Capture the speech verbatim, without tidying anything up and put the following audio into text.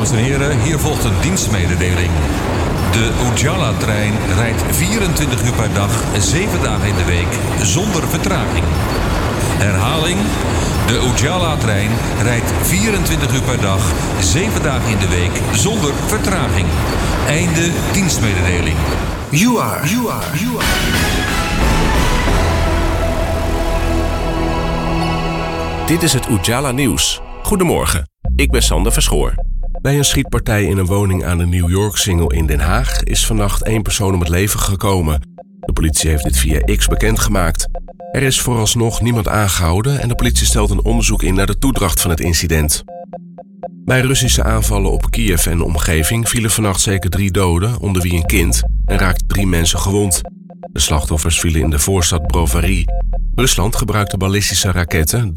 Dames en heren, hier volgt een dienstmededeling. De Ujala-trein rijdt vierentwintig uur per dag, zeven dagen in de week, zonder vertraging. Herhaling, de Ujala-trein rijdt vierentwintig uur per dag, zeven dagen in de week, zonder vertraging. Einde dienstmededeling. You are, you are, you are. Dit is het Ujala Nieuws. Goedemorgen, ik ben Sander Verschoor. Bij een schietpartij in een woning aan de New York-singel in Den Haag is vannacht één persoon om het leven gekomen. De politie heeft dit via X bekendgemaakt. Er is vooralsnog niemand aangehouden en de politie stelt een onderzoek in naar de toedracht van het incident. Bij Russische aanvallen op Kiev en de omgeving vielen vannacht zeker drie doden, onder wie een kind, en raakten drie mensen gewond. De slachtoffers vielen in de voorstad Brovary. Rusland gebruikte ballistische raketten,